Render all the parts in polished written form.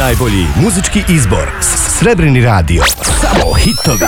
Najbolji muzički izbor. Srebrni radio. Samo hitovi.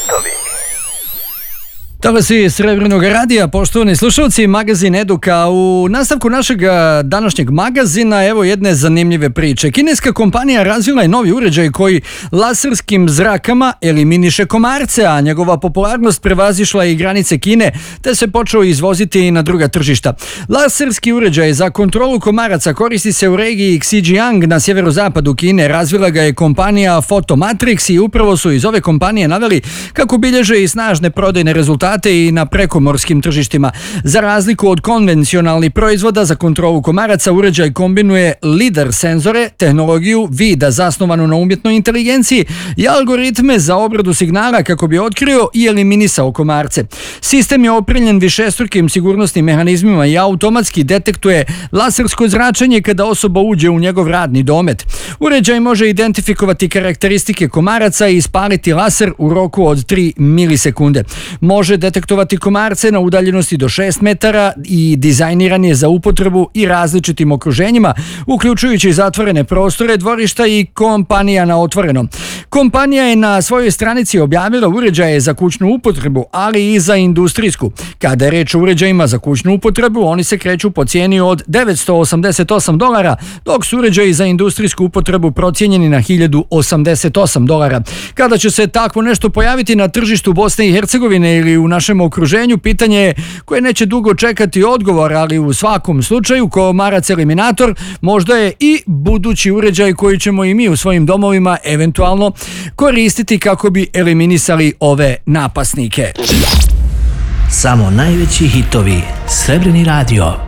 Talasi Srebrnog radija, poštovani slušalci, magazin Eduka. U nastavku našeg današnjeg magazina evo jedne zanimljive priče. Kineska kompanija razvila je novi uređaj koji laserskim zrakama eliminiše komarce, a njegova popularnost prevazišla i granice Kine, te se počeo izvoziti i na druga tržišta. Laserski uređaj za kontrolu komaraca koristi se u regiji Xinjiang na sjeverozapadu Kine. Razvila ga je kompanija Photomatrix i upravo su iz ove kompanije naveli kako bilježe i snažne prodajne rezultate i na prekomorskim tržištima. Za razliku od konvencionalnih proizvoda za kontrolu komaraca, uređaj kombinuje lidar senzore, tehnologiju vida zasnovanu na umjetnoj inteligenciji i algoritme za obradu signala kako bi otkrio i eliminisao komarce. Sistem je opremljen višestrukim sigurnosnim mehanizmima i automatski detektuje lasersko zračenje kada osoba uđe u njegov radni domet. Uređaj može identifikovati karakteristike komaraca i ispaliti laser u roku od 3 milisekunde. Može detektovati komarce na udaljenosti do 6 metara i dizajniran je za upotrebu i različitim okruženjima, uključujući zatvorene prostore, dvorišta i kompanija na otvorenom. Kompanija je na svojoj stranici objavila uređaje za kućnu upotrebu, ali i za industrijsku. Kada je reč o uređajima za kućnu upotrebu, oni se kreću po cijeni od $988, dok su uređaji za industrijsku upotrebu procijenjeni na $1088. Kada će se takvo nešto pojaviti na tržištu Bosne i Hercegovine ili u našem okruženju, pitanje je koje neće dugo čekati odgovor, ali u svakom slučaju komarac eliminator možda je i budući uređaj koji ćemo i mi u svojim domovima eventualno koristiti kako bi eliminisali ove napasnike. Samo najveći hitovi. Srebrni radio.